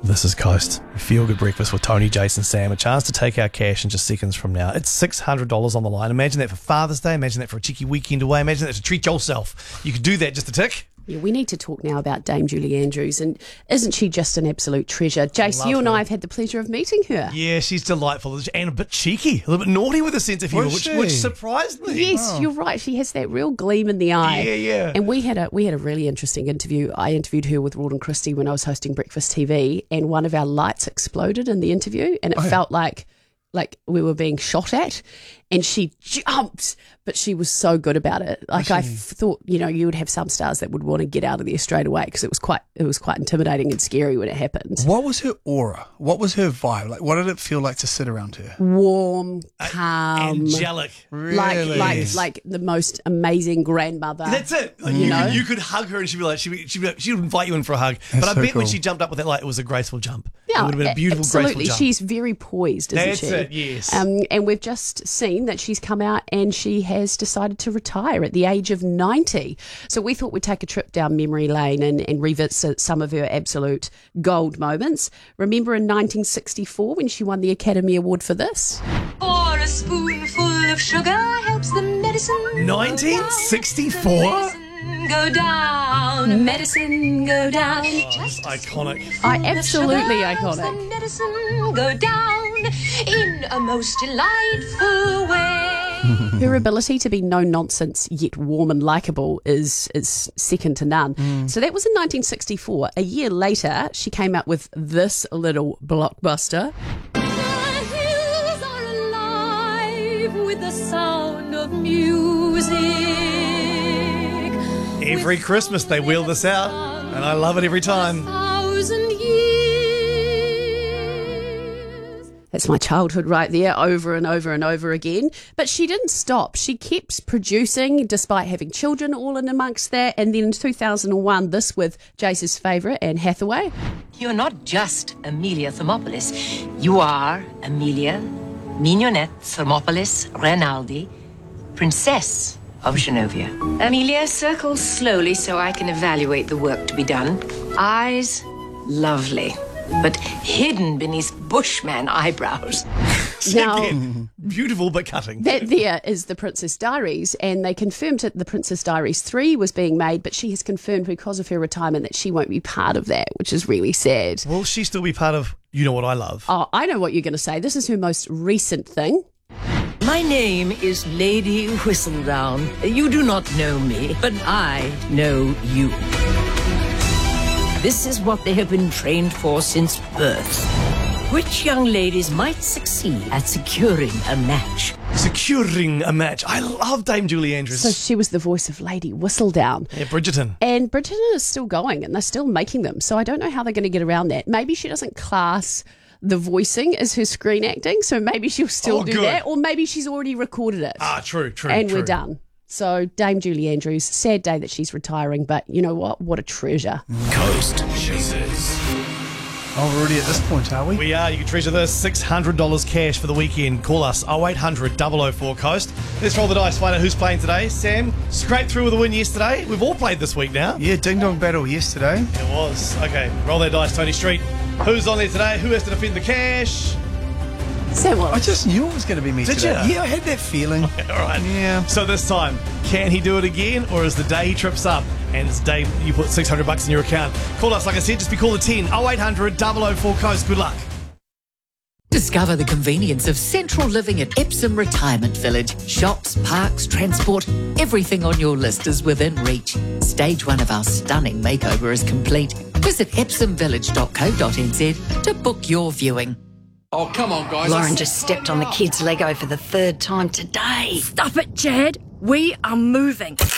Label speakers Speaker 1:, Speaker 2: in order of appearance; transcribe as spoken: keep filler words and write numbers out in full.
Speaker 1: This is Coast. Feel Good Breakfast with Tony, Jason, Sam. A chance to take our cash in just seconds from now. It's six hundred dollars on the line. Imagine that for Father's Day. Imagine that for a cheeky weekend away. Imagine that to treat yourself. You could do that just a tick.
Speaker 2: Yeah, we need to talk now about Dame Julie Andrews, and isn't she just an absolute treasure? Jace, you and I have had the pleasure of meeting her.
Speaker 1: Yeah, she's delightful and a bit cheeky, a little bit naughty with a sense of humour, which, which surprised me.
Speaker 2: Yes, oh. You're right. She has that real gleam in the eye.
Speaker 1: Yeah, yeah.
Speaker 2: And we had a we had a really interesting interview. I interviewed her with Rawdon Christie when I was hosting Breakfast T V, and one of our lights exploded in the interview, and it oh, felt yeah. like like we were being shot at, and she jumped, but she was so good about it. Like I f- thought, you know, you would have some stars that would want to get out of there straight away because it was quite, it was quite intimidating and scary when it happened.
Speaker 3: What was her aura? What was her vibe? Like, what did it feel like to sit around her?
Speaker 2: Warm, calm,
Speaker 1: angelic,
Speaker 3: really?
Speaker 2: like like like the most amazing grandmother.
Speaker 1: That's it. Like,
Speaker 2: you
Speaker 1: you,
Speaker 2: know,
Speaker 1: could, you could hug her and she'd be like, she'd be, she'd, be like, she would invite you in for a hug.
Speaker 3: That's
Speaker 1: but I
Speaker 3: so
Speaker 1: bet
Speaker 3: cool.
Speaker 1: when she jumped up with that light, it was a graceful jump.
Speaker 2: Yeah,
Speaker 1: it would have been a beautiful,
Speaker 2: absolutely.
Speaker 1: graceful jump.
Speaker 2: She's very poised, isn't
Speaker 1: That's
Speaker 2: she?
Speaker 1: it. Yes.
Speaker 2: Um, and we've just seen that she's come out and she has decided to retire at the age of ninety. So we thought we'd take a trip down memory lane and, and revisit some of her absolute gold moments. Remember in nineteen sixty-four when she won the Academy Award for this?
Speaker 4: For a spoonful of sugar helps the medicine
Speaker 1: nineteen sixty-four?
Speaker 4: go down, medicine go down.
Speaker 1: Oh, Just iconic.
Speaker 2: I absolutely iconic.
Speaker 4: The medicine go down in a most delightful way.
Speaker 2: Her ability to be no nonsense yet warm and likeable is is second to none. Mm. So that was in nineteen sixty-four. A year later, she came out with this little blockbuster.
Speaker 4: The hills are alive with the sound of music.
Speaker 1: Every Christmas they wheel this out, and I love it every time.
Speaker 4: Thousand years.
Speaker 2: That's my childhood right there, over and over and over again. But she didn't stop. She kept producing despite having children all in amongst that. And then in two thousand one, this with Jace's favourite, Anne Hathaway.
Speaker 5: You're not just Amelia Thermopolis. You are Amelia Mignonette Thermopolis Rinaldi, Princess of Genovia. Amelia, circle slowly so I can evaluate the work to be done. Eyes, lovely, but hidden beneath bushman eyebrows.
Speaker 2: Now,
Speaker 1: beautiful but cutting.
Speaker 2: That there is The Princess Diaries, and they confirmed that The Princess Diaries three was being made, but she has confirmed because of her retirement that she won't be part of that, which is really sad.
Speaker 1: Will she still be part of You Know What I Love?
Speaker 2: Oh, I know what you're going to say. This is her most recent thing.
Speaker 5: My name is Lady Whistledown. You do not know me, but I know you. This is what they have been trained for since birth. Which young ladies might succeed at securing a match?
Speaker 1: Securing a match. I love Dame Julie Andrews.
Speaker 2: So she was the voice of Lady Whistledown.
Speaker 1: Yeah, Bridgerton.
Speaker 2: And Bridgerton is still going, and they're still making them. So I don't know how they're going to get around that. Maybe she doesn't class the voicing as her screen acting, so maybe she'll still
Speaker 1: Oh,
Speaker 2: do
Speaker 1: good.
Speaker 2: that, or maybe she's already recorded it.
Speaker 1: Ah, true, true,
Speaker 2: And
Speaker 1: true.
Speaker 2: we're done. So Dame Julie Andrews, sad day that she's retiring, but you know what? What a treasure.
Speaker 1: Coast. Jesus.
Speaker 3: Oh, we're already at this point, are we?
Speaker 1: We are. You can treasure this. six hundred dollars cash for the weekend. Call us oh eight hundred, double oh four Coast. Let's roll the dice, find out who's playing today. Sam, scraped through with a win yesterday. We've all played this week now.
Speaker 3: Yeah, Ding Dong Battle yesterday.
Speaker 1: It was. Okay, roll that dice, Tony Street. Who's on there today? Who has to defend the cash?
Speaker 2: Sam
Speaker 3: I
Speaker 2: Wallace.
Speaker 3: just knew it was going to be me
Speaker 1: Did
Speaker 3: today.
Speaker 1: you?
Speaker 3: Yeah, I had that feeling.
Speaker 1: All right.
Speaker 3: Yeah.
Speaker 1: So this time, can he do it again, or is the day he trips up and it's the day you put six hundred bucks in your account? Call us, like I said, just be called a ten. oh eight hundred, double oh four Coast. Good luck.
Speaker 6: Discover the convenience of central living at Epsom Retirement Village. Shops, parks, transport, everything on your list is within reach. Stage one of our stunning makeover is complete. Visit epsom village dot co dot n z to book your viewing.
Speaker 7: Oh, come on, guys.
Speaker 8: Lauren just stepped on the kids' Lego for the third time today.
Speaker 9: Stop it, Jed. We are moving.